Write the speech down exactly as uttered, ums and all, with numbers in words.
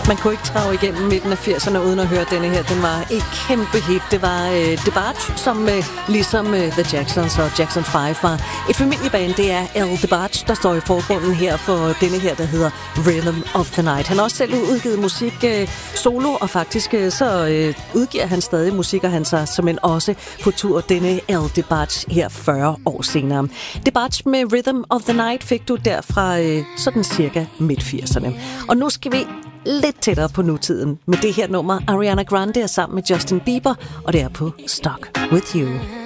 Man kunne ikke trage igennem midten af firserne uden at høre denne her. Den var et kæmpe hit. Det var øh, DeBarge, som øh, ligesom øh, The Jacksons og Jackson five var et familieband. Det er L. DeBarge, der står i forgrunden her for denne her, der hedder Rhythm of the Night. Han har også selv udgivet musik øh, solo, og faktisk øh, så øh, udgiver han stadig musik, og han så som en også på tur denne L. DeBarge her fyrre år senere. DeBarge med Rhythm of the Night fik du derfra øh, sådan cirka midt firserne. Og nu skal vi lidt tættere på nutiden med det her nummer. Ariana Grande er sammen med Justin Bieber, og det er på Stuck With You.